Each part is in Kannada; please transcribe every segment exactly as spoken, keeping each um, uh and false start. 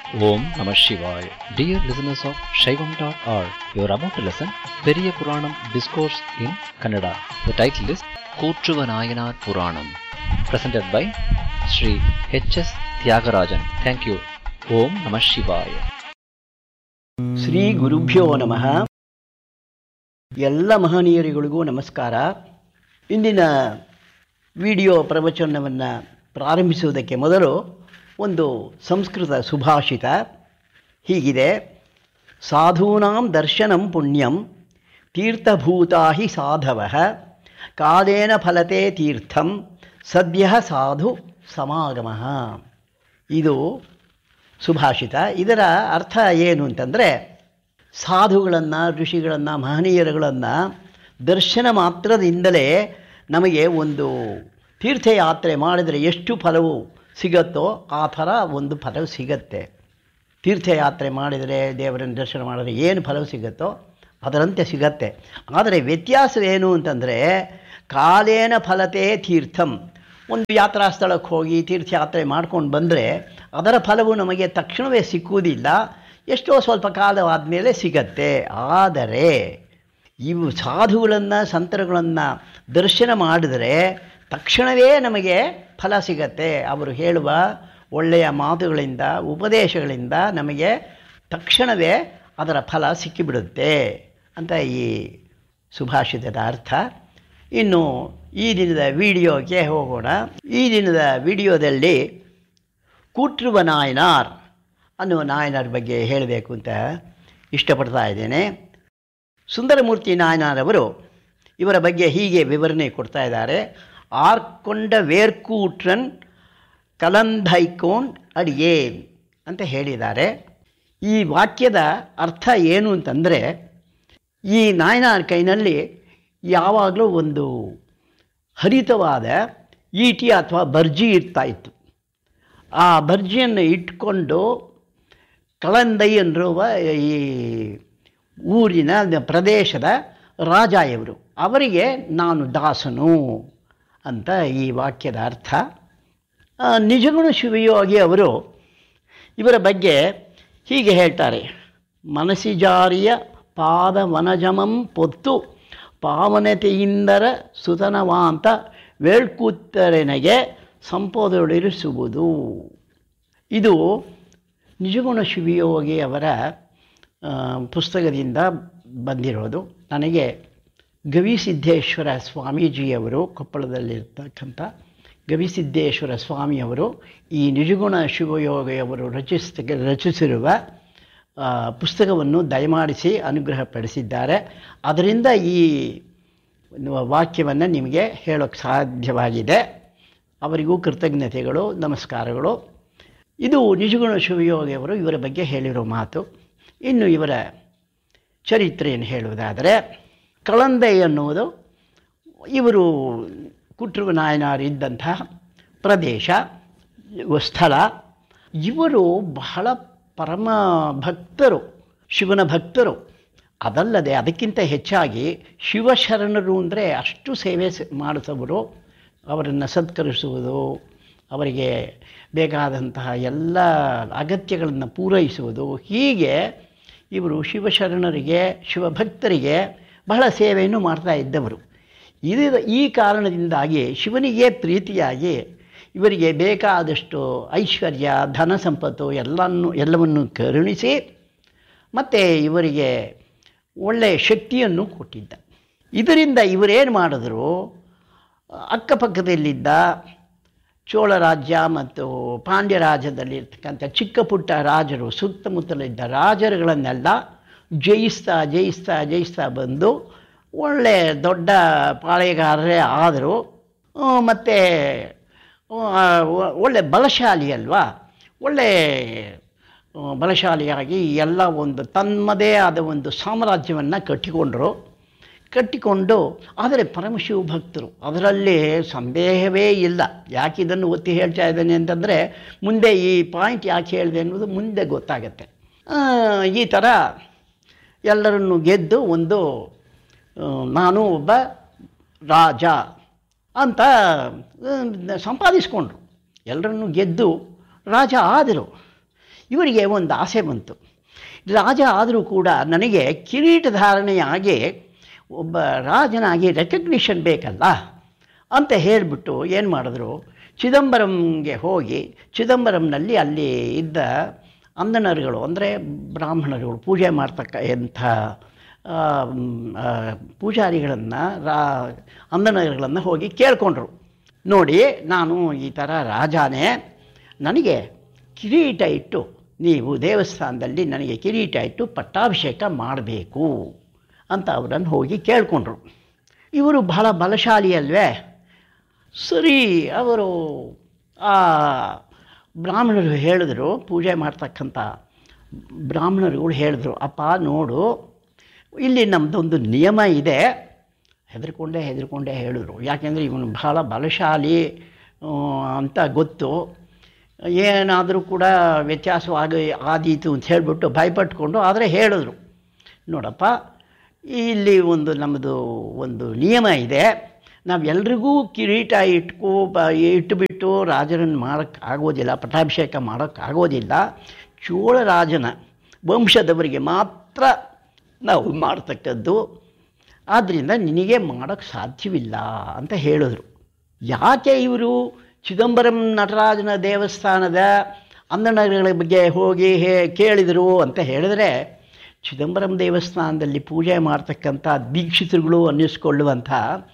Om Namah Shivaya. Dear listeners of Shaivam dot org, you are about to listen Periya Puranam Discourse in Kannada. The title is Kootruva Puranam, presented by Sri H S Tyagarajan. Thank you. Om Namah Shivaya. Shri ಗುರುಭ್ಯೋ ನಮಃ. ಎಲ್ಲ ಮಹನೀಯರಿಗಳಿಗೂ ನಮಸ್ಕಾರ. ಇಂದಿನ ವಿಡಿಯೋ ಪ್ರವಚನವನ್ನು ಪ್ರಾರಂಭಿಸುವುದಕ್ಕೆ ಮೊದಲು ಒಂದು ಸಂಸ್ಕೃತ ಸುಭಾಷಿತ ಹೀಗಿದೆ: ಸಾಧೂನಾಂ ದರ್ಶನಂ ಪುಣ್ಯಂ ತೀರ್ಥಭೂತಾ ಹಿ ಸಾಧವಃ ಕಾಲೇನ ಫಲತೆ ತೀರ್ಥಂ ಸದ್ಯಃ ಸಾಧು ಸಮಾಗಮಃ. ಇದು ಸುಭಾಷಿತ. ಇದರ ಅರ್ಥ ಏನು ಅಂತಂದರೆ, ಸಾಧುಗಳನ್ನು, ಋಷಿಗಳನ್ನು, ಮಹನೀಯರುಗಳನ್ನು ದರ್ಶನ ಮಾತ್ರದಿಂದಲೇ ನಮಗೆ ಒಂದು ತೀರ್ಥಯಾತ್ರೆ ಮಾಡಿದರೆ ಎಷ್ಟು ಫಲವು ಸಿಗತ್ತೋ ಆ ಥರ ಒಂದು ಫಲವು ಸಿಗತ್ತೆ. ತೀರ್ಥಯಾತ್ರೆ ಮಾಡಿದರೆ, ದೇವರನ್ನು ದರ್ಶನ ಮಾಡಿದರೆ ಏನು ಫಲವು ಸಿಗುತ್ತೋ ಅದರಂತೆ ಸಿಗತ್ತೆ. ಆದರೆ ವ್ಯತ್ಯಾಸವೇನು ಅಂತಂದರೆ, ಕಾಲೇನ ಫಲತೆ ತೀರ್ಥಂ. ಒಂದು ಯಾತ್ರಾ ಸ್ಥಳಕ್ಕೆ ಹೋಗಿ ತೀರ್ಥಯಾತ್ರೆ ಮಾಡ್ಕೊಂಡು ಬಂದರೆ ಅದರ ಫಲವು ನಮಗೆ ತಕ್ಷಣವೇ ಸಿಕ್ಕುವುದಿಲ್ಲ, ಎಷ್ಟೋ ಸ್ವಲ್ಪ ಕಾಲವಾದ ಸಿಗತ್ತೆ. ಆದರೆ ಇವು ಸಾಧುಗಳನ್ನು, ಸಂತರುಗಳನ್ನು ದರ್ಶನ ಮಾಡಿದರೆ ತಕ್ಷಣವೇ ನಮಗೆ ಫಲ ಸಿಗತ್ತೆ. ಅವರು ಹೇಳುವ ಒಳ್ಳೆಯ ಮಾತುಗಳಿಂದ, ಉಪದೇಶಗಳಿಂದ ನಮಗೆ ತಕ್ಷಣವೇ ಅದರ ಫಲ ಸಿಕ್ಕಿಬಿಡುತ್ತೆ ಅಂತ ಈ ಸುಭಾಷಿತದ ಅರ್ಥ. ಇನ್ನು ಈ ದಿನದ ವಿಡಿಯೋಗೆ ಹೋಗೋಣ. ಈ ದಿನದ ವಿಡಿಯೋದಲ್ಲಿ ಕೂಟ್ರುವ ನಾಯನಾರ್ ಅನ್ನುವ ನಾಯನಾರ್ ಬಗ್ಗೆ ಹೇಳಬೇಕು ಅಂತ ಇಷ್ಟಪಡ್ತಾ ಇದ್ದೇನೆ. ಸುಂದರಮೂರ್ತಿ ನಾಯನಾರವರು ಇವರ ಬಗ್ಗೆ ಹೀಗೆ ವಿವರಣೆ ಕೊಡ್ತಾ ಇದ್ದಾರೆ: ಆರ್ಕೊಂಡ ವೇರ್ಕೂಟ್ರನ್ ಕಲಂಧೈಕೋಂಡ್ ಅಡಿಯೇನ್ ಅಂತ ಹೇಳಿದ್ದಾರೆ. ಈ ವಾಕ್ಯದ ಅರ್ಥ ಏನು ಅಂತಂದರೆ, ಈ ನಾಯನಾರ್ ಕೈನಲ್ಲಿ ಯಾವಾಗಲೂ ಒಂದು ಹರಿತವಾದ ಈಟಿ ಅಥವಾ ಬರ್ಜಿ ಇರ್ತಾಯಿತ್ತು. ಆ ಬರ್ಜಿಯನ್ನು ಇಟ್ಕೊಂಡು ಕಳಂದೈ ಅನ್ನುವ ಈ ಊರಿನ ಪ್ರದೇಶದ ರಾಜ ಇವರು, ಅವರಿಗೆ ನಾನು ದಾಸನು ಅಂತ ಈ ವಾಕ್ಯದ ಅರ್ಥ. ನಿಜಗುಣ ಶಿವಯೋಗಿ ಅವರು ಇವರ ಬಗ್ಗೆ ಹೀಗೆ ಹೇಳ್ತಾರೆ: ಮನಸಿಜಾರಿಯ ಪಾದ ವನಜಮಂ ಪೊತ್ತು ಪಾವನತೆಯಿಂದರ ಸುತನವಾಂತ ವೇಳ್ಕೂತ್ತರೆನಗೆ ಸಂಪದೊಳಿರಿಸುವುದು. ಇದು ನಿಜಗುಣ ಶಿವಯೋಗಿ ಅವರ ಪುಸ್ತಕದಿಂದ ಬಂದಿರೋದು. ನನಗೆ ಗವಿಸಿದ್ದೇಶ್ವರ ಸ್ವಾಮೀಜಿಯವರು, ಕೊಪ್ಪಳದಲ್ಲಿರ್ತಕ್ಕಂಥ ಗವಿಸಿದ್ದೇಶ್ವರ ಸ್ವಾಮಿಯವರು ಈ ನಿಜಗುಣ ಶಿವಯೋಗಿಯವರು ರಚಿಸ ರಚಿಸಿರುವ ಪುಸ್ತಕವನ್ನು ದಯಮಾಡಿಸಿ ಅನುಗ್ರಹಪಡಿಸಿದ್ದಾರೆ. ಅದರಿಂದ ಈ ವಾಕ್ಯವನ್ನು ನಿಮಗೆ ಹೇಳೋಕ್ಕೆ ಸಾಧ್ಯವಾಗಿದೆ. ಅವರಿಗೂ ಕೃತಜ್ಞತೆಗಳು, ನಮಸ್ಕಾರಗಳು. ಇದು ನಿಜಗುಣ ಶಿವಯೋಗಿಯವರು ಇವರ ಬಗ್ಗೆ ಹೇಳಿರೋ ಮಾತು. ಇನ್ನು ಇವರ ಚರಿತ್ರೆಯನ್ನು ಹೇಳುವುದಾದರೆ, ಕಳಂದೈ ಅನ್ನುವುದು ಇವರು ಕೂಟ್ರುವ ನಾಯನಾರು ಇದ್ದಂತಹ ಪ್ರದೇಶ, ಸ್ಥಳ. ಇವರು ಬಹಳ ಪರಮ ಭಕ್ತರು, ಶಿವನ ಭಕ್ತರು. ಅದಲ್ಲದೆ ಅದಕ್ಕಿಂತ ಹೆಚ್ಚಾಗಿ ಶಿವಶರಣರು ಅಂದರೆ ಅಷ್ಟು ಸೇವೆ ಮಾಡಿಸೋರು, ಅವರನ್ನು ಸತ್ಕರಿಸುವುದು, ಅವರಿಗೆ ಬೇಕಾದಂತಹ ಎಲ್ಲ ಅಗತ್ಯಗಳನ್ನು ಪೂರೈಸುವುದು, ಹೀಗೆ ಇವರು ಶಿವಶರಣರಿಗೆ, ಶಿವಭಕ್ತರಿಗೆ ಬಹಳ ಸೇವೆಯನ್ನು ಮಾಡ್ತಾ ಇದ್ದವರು. ಇದು ಈ ಕಾರಣದಿಂದಾಗಿ ಶಿವನಿಗೆ ಪ್ರೀತಿಯಾಗಿ ಇವರಿಗೆ ಬೇಕಾದಷ್ಟು ಐಶ್ವರ್ಯ, ಧನ ಸಂಪತ್ತು ಎಲ್ಲನ್ನು ಎಲ್ಲವನ್ನು ಕರುಣಿಸಿ ಮತ್ತು ಇವರಿಗೆ ಒಳ್ಳೆಯ ಶಕ್ತಿಯನ್ನು ಕೊಟ್ಟಿದ್ದ. ಇದರಿಂದ ಇವರೇನು ಮಾಡಿದ್ರು, ಅಕ್ಕಪಕ್ಕದಲ್ಲಿದ್ದ ಚೋಳ ರಾಜ್ಯ ಮತ್ತು ಪಾಂಡ್ಯ ರಾಜ್ಯದಲ್ಲಿರ್ತಕ್ಕಂಥ ಚಿಕ್ಕ ಪುಟ್ಟ ರಾಜರು, ಸುತ್ತಮುತ್ತಲಿದ್ದ ರಾಜರುಗಳನ್ನೆಲ್ಲ ಜಯಿಸ್ತಾ ಜಯಿಸ್ತಾ ಜಯಿಸ್ತಾ ಬಂದು ಒಳ್ಳೆಯ ದೊಡ್ಡ ಪಾಳೆಗಾರರೇ ಆದರು. ಮತ್ತು ಒಳ್ಳೆ ಬಲಶಾಲಿ ಅಲ್ವಾ, ಒಳ್ಳೆ ಬಲಶಾಲಿಯಾಗಿ ಎಲ್ಲ ಒಂದು ತಮ್ಮದೇ ಆದ ಒಂದು ಸಾಮ್ರಾಜ್ಯವನ್ನು ಕಟ್ಟಿಕೊಂಡರು. ಕಟ್ಟಿಕೊಂಡು ಆದರೆ ಪರಮಶಿವ ಭಕ್ತರು, ಅದರಲ್ಲಿ ಸಂದೇಹವೇ ಇಲ್ಲ. ಯಾಕೆ ಇದನ್ನು ಒತ್ತಿ ಹೇಳ್ತಾ ಇದ್ದೇನೆ ಅಂತಂದರೆ, ಮುಂದೆ ಈ ಪಾಯಿಂಟ್ ಯಾಕೆ ಹೇಳಿದೆ ಅನ್ನೋದು ಮುಂದೆ ಗೊತ್ತಾಗತ್ತೆ. ಈ ಥರ ಎಲ್ಲರನ್ನು ಗೆದ್ದು ಒಂದು ನಾನು ಒಬ್ಬ ರಾಜ ಅಂತ ಸಂಪಾದಿಸ್ಕೊಂಡ್ರು. ಎಲ್ಲರನ್ನು ಗೆದ್ದು ರಾಜ ಆದರು. ಇವರಿಗೆ ಒಂದು ಆಸೆ ಬಂತು, ರಾಜ ಆದರೂ ಕೂಡ ನನಗೆ ಕಿರೀಟಧಾರಣೆಯಾಗಿ ಒಬ್ಬ ರಾಜನಾಗಿ ರೆಕಗ್ನಿಷನ್ ಬೇಕಲ್ಲ ಅಂತ ಹೇಳಿಬಿಟ್ಟು ಏನು ಮಾಡಿದ್ರು, ಚಿದಂಬರಂಗೆ ಹೋಗಿ ಚಿದಂಬರಂನಲ್ಲಿ ಅಲ್ಲಿ ಇದ್ದ ಅಂದಣರುಗಳು ಅಂದರೆ ಬ್ರಾಹ್ಮಣರುಗಳು ಪೂಜೆ ಮಾಡ್ತಕ್ಕ ಎಂಥ ಪೂಜಾರಿಗಳನ್ನು ರಾ ಅಂದಣರುಗಳನ್ನು ಹೋಗಿ ಕೇಳಿಕೊಂಡ್ರು. ನೋಡಿ, ನಾನು ಈ ಥರ ರಾಜಾನೇ, ನನಗೆ ಕಿರೀಟ ಇಟ್ಟು ನೀವು ದೇವಸ್ಥಾನದಲ್ಲಿ ನನಗೆ ಕಿರೀಟ ಇಟ್ಟು ಪಟ್ಟಾಭಿಷೇಕ ಮಾಡಬೇಕು ಅಂತ ಅವರನ್ನು ಹೋಗಿ ಕೇಳಿಕೊಂಡ್ರು. ಇವರು ಬಹಳ ಬಲಶಾಲಿ ಅಲ್ವೇ, ಸರಿ ಅವರು ಆ ಬ್ರಾಹ್ಮಣರು ಹೇಳಿದ್ರು, ಪೂಜೆ ಮಾಡ್ತಕ್ಕಂಥ ಬ್ರಾಹ್ಮಣರುಗಳು ಹೇಳಿದ್ರು, ಅಪ್ಪ ನೋಡು, ಇಲ್ಲಿ ನಮ್ಮದೊಂದು ನಿಯಮ ಇದೆ. ಹೆದರ್ಕೊಂಡೇ ಹೆದರ್ಕೊಂಡೇ ಹೇಳಿದ್ರು, ಯಾಕೆಂದರೆ ಇವನು ಬಹಳ ಬಲಶಾಲಿ ಅಂತ ಗೊತ್ತು, ಏನಾದರೂ ಕೂಡ ವ್ಯತ್ಯಾಸವಾಗಿ ಆದೀತು ಅಂತ ಹೇಳಿಬಿಟ್ಟು ಭಯಪಟ್ಕೊಂಡು ಆದರೆ ಹೇಳಿದ್ರು, ನೋಡಪ್ಪ ಇಲ್ಲಿ ಒಂದು ನಮ್ಮದು ಒಂದು ನಿಯಮ ಇದೆ, ನಾವೆಲ್ರಿಗೂ ಕಿರೀಟ ಇಟ್ಕೋ ಬ ಇಟ್ಟುಬಿಟ್ಟು ರಾಜರನ್ನು ಮಾಡೋಕ್ಕಾಗೋದಿಲ್ಲ, ಪಟ್ಟಾಭಿಷೇಕ ಮಾಡೋಕ್ಕಾಗೋದಿಲ್ಲ, ಚೋಳರಾಜನ ವಂಶದವರಿಗೆ ಮಾತ್ರ ನಾವು ಮಾಡ್ತಕ್ಕದ್ದು, ಆದ್ದರಿಂದ ನಿನಗೆ ಮಾಡೋಕ್ಕೆ ಸಾಧ್ಯವಿಲ್ಲ ಅಂತ ಹೇಳಿದ್ರು. ಯಾಕೆ ಇವರು ಚಿದಂಬರಂ ನಟರಾಜನ ದೇವಸ್ಥಾನದ ಅಂದಣಗಳ ಬಗ್ಗೆ ಹೋಗಿ ಹೇ ಕೇಳಿದರು ಅಂತ ಹೇಳಿದರೆ, ಚಿದಂಬರಂ ದೇವಸ್ಥಾನದಲ್ಲಿ ಪೂಜೆ ಮಾಡ್ತಕ್ಕಂಥ ದೀಕ್ಷಿತರುಗಳು ಅನ್ನಿಸ್ಕೊಳ್ಳುವಂಥ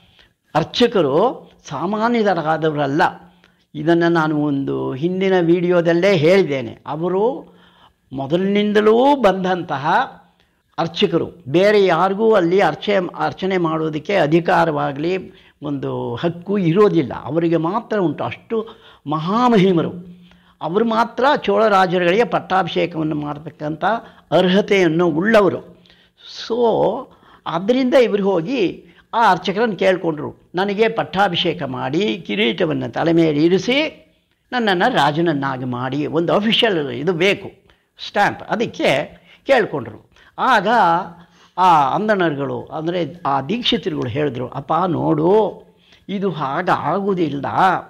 ಅರ್ಚಕರು ಸಾಮಾನ್ಯರಾದವರಲ್ಲ. ಇದನ್ನು ನಾನು ಒಂದು ಹಿಂದಿನ ವಿಡಿಯೋದಲ್ಲೇ ಹೇಳಿದ್ದೇನೆ. ಅವರು ಮೊದಲಿನಿಂದಲೂ ಬಂದಂತಹ ಅರ್ಚಕರು, ಬೇರೆ ಯಾರಿಗೂ ಅಲ್ಲಿ ಅರ್ಚೆ ಅರ್ಚನೆ ಮಾಡೋದಕ್ಕೆ ಅಧಿಕಾರವಾಗಲಿ ಒಂದು ಹಕ್ಕು ಇರೋದಿಲ್ಲ, ಅವರಿಗೆ ಮಾತ್ರ ಉಂಟು. ಅಷ್ಟು ಮಹಾಮಹಿಮರು ಅವರು ಮಾತ್ರ ಚೋಳರಾಜರುಗಳಿಗೆ ಪಟ್ಟಾಭಿಷೇಕವನ್ನು ಮಾಡತಕ್ಕಂಥ ಅರ್ಹತೆಯನ್ನು ಉಳ್ಳವರು. ಸೊ ಆದ್ದರಿಂದ ಇವರು ಹೋಗಿ ಆ ಅರ್ಚಕರನ್ನು ಕೇಳಿಕೊಂಡ್ರು, ನನಗೆ ಪಟ್ಟಾಭಿಷೇಕ ಮಾಡಿ ಕಿರೀಟವನ್ನು ತಲೆ ಮೇಲೆ ಇರಿಸಿ ನನ್ನನ್ನು ರಾಜನನ್ನಾಗಿ ಮಾಡಿ, ಒಂದು ಅಫಿಷಿಯಲ್ ಇದು ಬೇಕು, ಸ್ಟ್ಯಾಂಪ್, ಅದಕ್ಕೆ ಕೇಳಿಕೊಂಡ್ರು. ಆಗ ಆ ಅಂದಣರುಗಳು ಅಂದರೆ ಆ ದೀಕ್ಷಿತರುಗಳು ಹೇಳಿದ್ರು, ಅಪ್ಪ ನೋಡು, ಇದು ಹಾಗಾಗುವುದಿಲ್ಲ,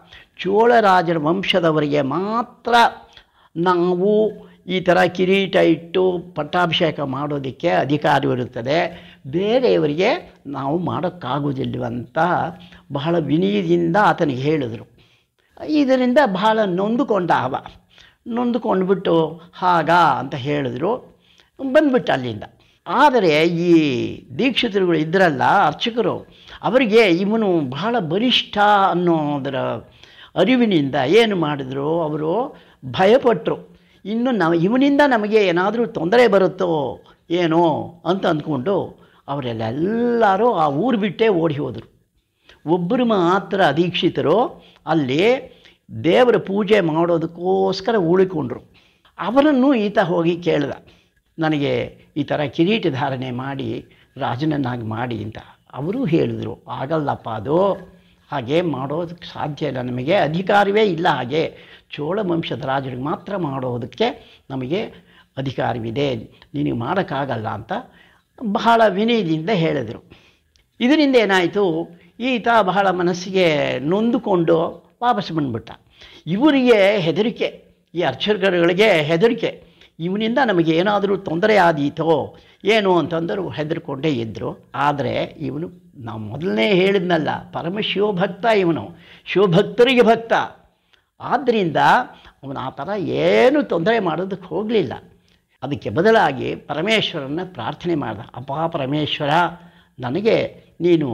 ಚೋಳರಾಜರ ವಂಶದವರಿಗೆ ಮಾತ್ರ ನಾವು ಈ ಥರ ಕಿರೀಟ ಇಟ್ಟು ಪಟ್ಟಾಭಿಷೇಕ ಮಾಡೋದಕ್ಕೆ ಅಧಿಕಾರವಿರುತ್ತದೆ, ಬೇರೆಯವರಿಗೆ ನಾವು ಮಾಡೋಕ್ಕಾಗೋದಿಲ್ಲವಂತ ಬಹಳ ವಿನಯದಿಂದ ಆತನಿಗೆ ಹೇಳಿದರು. ಇದರಿಂದ ಬಹಳ ನೊಂದುಕೊಂಡ ಅವ. ನೊಂದುಕೊಂಡ್ಬಿಟ್ಟು ಹಾಗಾ ಅಂತ ಹೇಳಿದ್ರು, ಬಂದ್ಬಿಟ್ಟು ಅಲ್ಲಿಂದ. ಆದರೆ ಈ ದೀಕ್ಷಿತರುಗಳು ಇದ್ರಲ್ಲ ಅರ್ಚಕರು, ಅವರಿಗೆ ಇವನು ಬಹಳ ಬಲಿಷ್ಠ ಅನ್ನೋದರ ಅರಿವಿನಿಂದ ಏನು ಮಾಡಿದ್ರು, ಅವರು ಭಯಪಟ್ಟರು. ಇನ್ನು ನಾವು ಇವನಿಂದ ನಮಗೆ ಏನಾದರೂ ತೊಂದರೆ ಬರುತ್ತೋ ಏನೋ ಅಂತ ಅಂದ್ಕೊಂಡು ಅವರೆಲ್ಲರೂ ಆ ಊರು ಬಿಟ್ಟೇ ಓಡಿ ಹೋದರು. ಒಬ್ಬರು ಮಾತ್ರ ಅದೀಕ್ಷಿತರು ಅಲ್ಲಿ ದೇವರ ಪೂಜೆ ಮಾಡೋದಕ್ಕೋಸ್ಕರ ಉಳಿಕೊಂಡ್ರು. ಅವರನ್ನು ಈತ ಹೋಗಿ ಕೇಳಿದ, ನನಗೆ ಈ ಥರ ಕಿರೀಟ ಧಾರಣೆ ಮಾಡಿ ರಾಜನನ್ನಾಗಿ ಮಾಡಿ ಅಂತ. ಅವರು ಹೇಳಿದರು, ಆಗಲ್ಲಪ್ಪ, ಅದು ಹಾಗೆ ಮಾಡೋದಕ್ಕೆ ಸಾಧ್ಯ ಇಲ್ಲ, ನಮಗೆ ಅಧಿಕಾರವೇ ಇಲ್ಲ, ಹಾಗೆ ಚೋಳ ವಂಶದ ರಾಜರಿಗೆ ಮಾತ್ರ ಮಾಡೋದಕ್ಕೆ ನಮಗೆ ಅಧಿಕಾರವಿದೆ, ನಿನಗೆ ಮಾಡೋಕ್ಕಾಗಲ್ಲ ಅಂತ ಬಹಳ ವಿನಯದಿಂದ ಹೇಳಿದರು. ಇದರಿಂದ ಏನಾಯಿತು, ಈತ ಬಹಳ ಮನಸ್ಸಿಗೆ ನೊಂದುಕೊಂಡು ವಾಪಸ್ ಬಂದುಬಿಟ್ಟ. ಇವರಿಗೆ ಹೆದರಿಕೆ, ಈ ಅರ್ಚಕರುಗಳಿಗೆ ಹೆದರಿಕೆ, ಇವನಿಂದ ನಮಗೆ ಏನಾದರೂ ತೊಂದರೆ ಆದೀತೋ ಏನು ಅಂತಂದರು, ಹೆದರ್ಕೊಂಡೇ ಇದ್ದರು. ಆದರೆ ಇವನು, ನಾವು ಮೊದಲನೇ ಹೇಳಿದ್ನಲ್ಲ, ಪರಮ ಶಿವಭಕ್ತ ಇವನು, ಶಿವಭಕ್ತರಿಗೆ ಭಕ್ತ. ಆದ್ದರಿಂದ ಅವನು ಆ ಥರ ಏನು ತೊಂದರೆ ಮಾಡೋದಕ್ಕೆ ಹೋಗಲಿಲ್ಲ. ಅದಕ್ಕೆ ಬದಲಾಗಿ ಪರಮೇಶ್ವರನ ಪ್ರಾರ್ಥನೆ ಮಾಡ್ದ, ಅಪ್ಪ ಪರಮೇಶ್ವರ, ನನಗೆ ನೀನು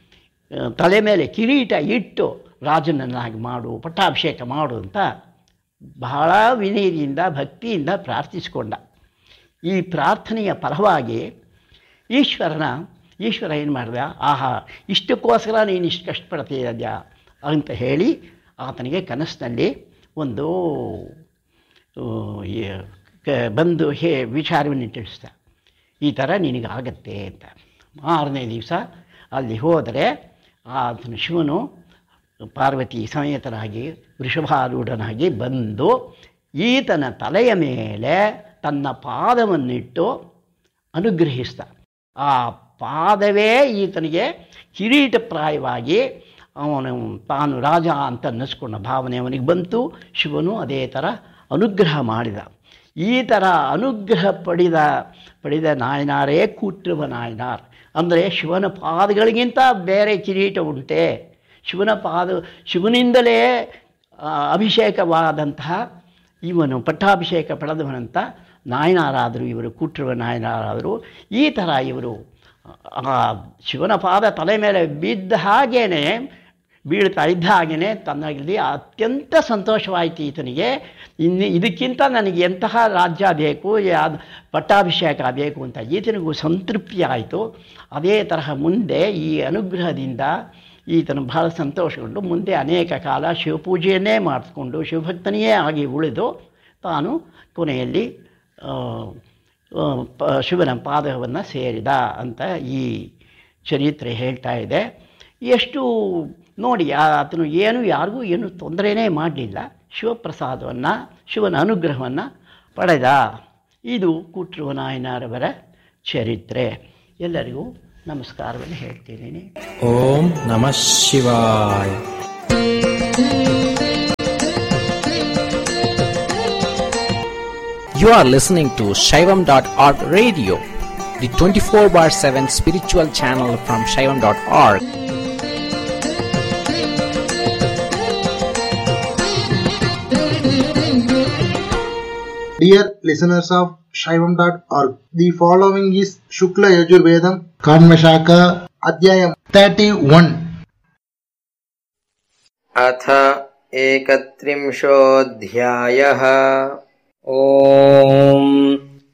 ತಲೆ ಮೇಲೆ ಕಿರೀಟ ಇಟ್ಟು ರಾಜನನ್ನಾಗಿ ಮಾಡು, ಪಟ್ಟಾಭಿಷೇಕ ಮಾಡು ಅಂತ ಬಹಳ ವಿನಯದಿಂದ ಭಕ್ತಿಯಿಂದ ಪ್ರಾರ್ಥಿಸಿಕೊಂಡ. ಈ ಪ್ರಾರ್ಥನೆಯ ಪರವಾಗಿ ಈಶ್ವರನ ಈಶ್ವರ ಏನು ಮಾಡಿದ, ಆಹಾ ಇಷ್ಟಕ್ಕೋಸ್ಕರ ನೀನು ಇಷ್ಟು ಕಷ್ಟಪಡ್ತೀಯ ಅಂತ ಹೇಳಿ ಆತನಿಗೆ ಕನಸಿನಲ್ಲಿ ಒಂದು ಬಂದು ಹೇ ವಿಚಾರವನ್ನು ತಿಳಿಸ್ದ, ಈ ಥರ ನಿನಗಾಗತ್ತೆ ಅಂತ. ಮಾರನೇ ದಿವಸ ಅಲ್ಲಿ ಹೋದರೆ ಆತನ ಶಿವನು ಪಾರ್ವತಿ ಸಮೇತನಾಗಿ ವೃಷಭಾರೂಢನಾಗಿ ಬಂದು ಈತನ ತಲೆಯ ಮೇಲೆ ತನ್ನ ಪಾದವನ್ನಿಟ್ಟು ಅನುಗ್ರಹಿಸಿದ. ಆ ಪಾದವೇ ಈತನಿಗೆ ಕಿರೀಟಪ್ರಾಯವಾಗಿ ಅವನು ತಾನು ರಾಜ ಅಂತ ಅನ್ನಿಸ್ಕೊಂಡ ಭಾವನೆ ಅವನಿಗೆ ಬಂತು. ಶಿವನು ಅದೇ ಥರ ಅನುಗ್ರಹ ಮಾಡಿದ. ಈ ಥರ ಅನುಗ್ರಹ ಪಡೆದ ಪಡೆದ ನಾಯನಾರೇ ಕೂಟ್ರುವ ನಾಯನಾರ್. ಅಂದರೆ ಶಿವನ ಪಾದಗಳಿಗಿಂತ ಬೇರೆ ಕಿರೀಟ ಉಂಟೆ? ಶಿವನ ಪಾದ ಶಿವನಿಂದಲೇ ಅಭಿಷೇಕವಾದಂತಹ ಇವನು ಪಟ್ಟಾಭಿಷೇಕ ಪಡೆದವನಂತ ನಾಯನಾರಾದರು ಇವರು, ಕೂಟ್ರುವ ನಾಯನಾರಾದರು. ಈ ಥರ ಇವರು ಶಿವನ ಪಾದ ತಲೆ ಮೇಲೆ ಬಿದ್ದ ಹಾಗೇ ಬೀಳ್ತಾ ಇದ್ದ ಹಾಗೆಯೇ ತನ್ನಲ್ಲಿ ಅತ್ಯಂತ ಸಂತೋಷವಾಯಿತು ಈತನಿಗೆ. ಇನ್ನು ಇದಕ್ಕಿಂತ ನನಗೆ ಎಂತಹ ರಾಜ್ಯ ಬೇಕು, ಯಾವುದು ಪಟ್ಟಾಭಿಷೇಕ ಬೇಕು ಅಂತ ಈತನಿಗೂ ಸಂತೃಪ್ತಿ ಆಯಿತು. ಅದೇ ತರಹ ಮುಂದೆ ಈ ಅನುಗ್ರಹದಿಂದ ಈತನು ಬಹಳ ಸಂತೋಷಗೊಂಡು ಮುಂದೆ ಅನೇಕ ಕಾಲ ಶಿವಪೂಜೆಯನ್ನೇ ಮಾಡಿಸ್ಕೊಂಡು ಶಿವಭಕ್ತನಿಯೇ ಆಗಿ ಉಳಿದು ತಾನು ಕೊನೆಯಲ್ಲಿ ಶಿವನ ಪಾದವನ್ನು ಸೇರಿದ ಅಂತ ಈ ಚರಿತ್ರೆ ಹೇಳ್ತಾ ಇದೆ. ಎಷ್ಟು ನೋಡಿ, ಆತನು ಏನು ಯಾರಿಗೂ ಏನು ತೊಂದರೆನೇ ಮಾಡಲಿಲ್ಲ, ಶಿವಪ್ರಸಾದವನ್ನು ಶಿವನ ಅನುಗ್ರಹವನ್ನು ಪಡೆದ. ಇದು ಕೂಟ್ರುವ ನಾಯನಾರವರ ಚರಿತ್ರೆ. ಎಲ್ಲರಿಗೂ ನಮಸ್ಕಾರವನ್ನು ಹೇಳ್ತೀನಿ. ಓಂ ನಮಃ ಶಿವಾಯ. You are listening to Shaivam dot org radio, the twenty-four bar seven spiritual channel from Shaivam dot org. Dear listeners of Shaivam dot org, the following is Shukla Yajurvedam Kanvashaka Adhyayam thirty-one. Atha ekatrimshodhyayah. Om